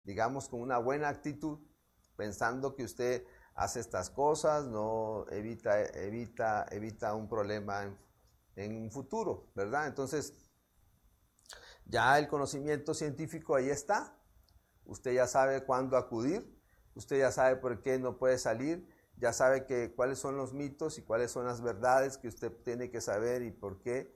digamos, con una buena actitud, pensando que usted hace estas cosas, no evita un problema en un futuro, ¿verdad? Entonces, ya el conocimiento científico ahí está. Usted ya sabe cuándo acudir, usted ya sabe por qué no puede salir, ya sabe cuáles son los mitos y cuáles son las verdades que usted tiene que saber y por qué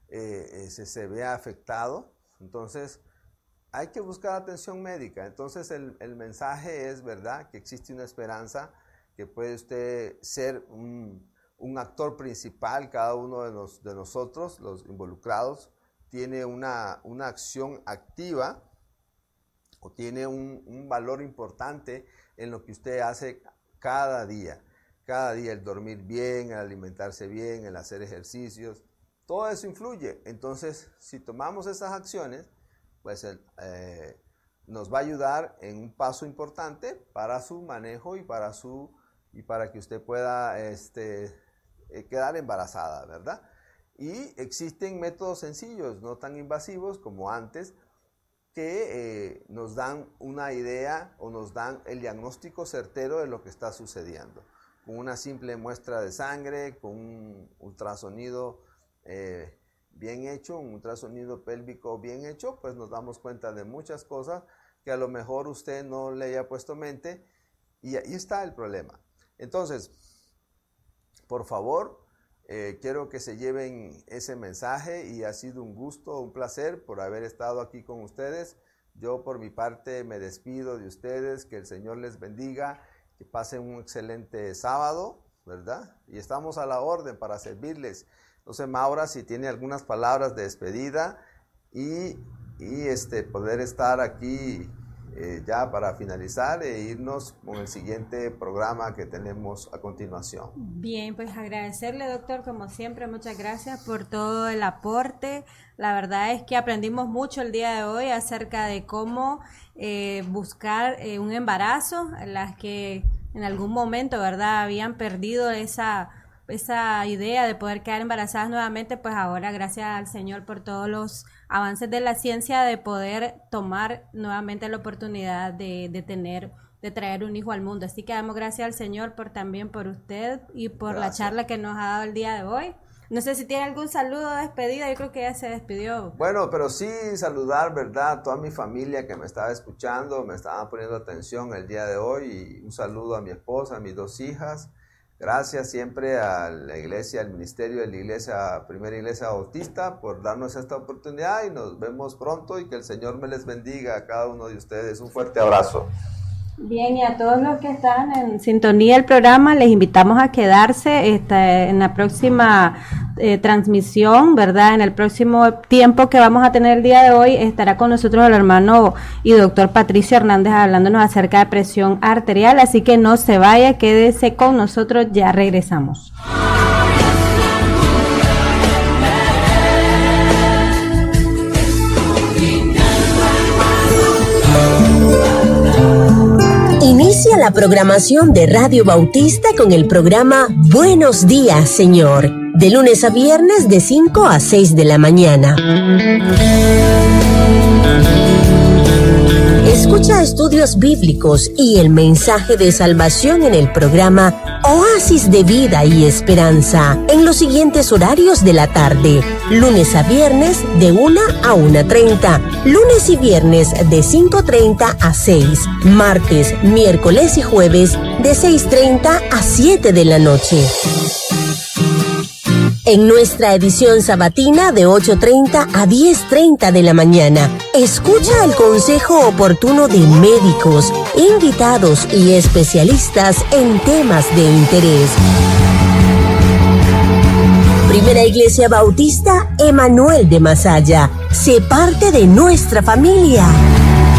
se ve afectado. Entonces, hay que buscar atención médica. Entonces, el mensaje es, ¿verdad?, que existe una esperanza, que puede usted ser un actor principal. Cada uno de nosotros, los involucrados, tiene una acción activa o tiene un valor importante en lo que usted hace cada día. Cada día, el dormir bien, el alimentarse bien, el hacer ejercicios, todo eso influye. Entonces, si tomamos esas acciones, pues nos va a ayudar en un paso importante para su manejo y para que usted pueda quedar embarazada, ¿verdad? Y existen métodos sencillos, no tan invasivos como antes, que nos dan una idea o nos dan el diagnóstico certero de lo que está sucediendo. Con una simple muestra de sangre, con un ultrasonido bien hecho, un ultrasonido pélvico bien hecho, pues nos damos cuenta de muchas cosas que a lo mejor usted no le haya puesto mente, y ahí está el problema. Entonces, por favor, quiero que se lleven ese mensaje, y ha sido un gusto, un placer por haber estado aquí con ustedes. Yo por mi parte me despido de ustedes, que el Señor les bendiga, que pasen un excelente sábado, ¿verdad? Y estamos a la orden para servirles. No sé, Maura, si tiene algunas palabras de despedida y poder estar aquí ya para finalizar e irnos con el siguiente programa que tenemos a continuación. Bien, pues agradecerle, doctor, como siempre, muchas gracias por todo el aporte. La verdad es que aprendimos mucho el día de hoy acerca de cómo buscar un embarazo, las que en algún momento, ¿verdad?, habían perdido esa idea de poder quedar embarazadas nuevamente. Pues ahora, gracias al Señor por todos los avances de la ciencia, de poder tomar nuevamente la oportunidad de traer un hijo al mundo. Así que damos gracias al Señor también por usted y por la charla que nos ha dado el día de hoy. No sé si tiene algún saludo de despedida. Yo creo que ya se despidió. Bueno, pero sí saludar, ¿verdad?, a toda mi familia que me estaba escuchando, me estaba poniendo atención el día de hoy, y un saludo a mi esposa, a mis 2 hijas. Gracias siempre a la iglesia, al ministerio de la iglesia, Primera Iglesia Bautista, por darnos esta oportunidad, y nos vemos pronto, y que el Señor me les bendiga a cada uno de ustedes. Un fuerte abrazo. Bien, y a todos los que están en sintonía del programa, les invitamos a quedarse en la próxima transmisión, ¿verdad? En el próximo tiempo que vamos a tener el día de hoy, estará con nosotros el hermano y doctor Patricio Hernández hablándonos acerca de presión arterial, así que no se vaya, quédese con nosotros, ya regresamos. Inicia la programación de Radio Bautista con el programa Buenos Días, Señor, de lunes a viernes de 5 a 6 de la mañana. Escucha estudios bíblicos y el mensaje de salvación en el programa Oasis de Vida y Esperanza en los siguientes horarios de la tarde: lunes a viernes de 1 a 1:30, lunes y viernes de 5:30 a 6, martes, miércoles y jueves de 6:30 a 7 de la noche. En nuestra edición sabatina de 8:30 a 10:30 de la mañana, escucha el consejo oportuno de médicos, invitados y especialistas en temas de interés. Primera Iglesia Bautista Emanuel de Masaya, sé parte de nuestra familia.